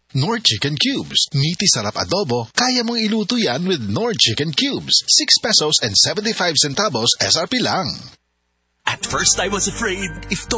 Knorr Chicken Cubes. Meaty sarap adobo. Kaya mong iluto yan with Knorr Chicken Cubes. 6 pesos and 75 centavos SRP lang. At first I was afraid. If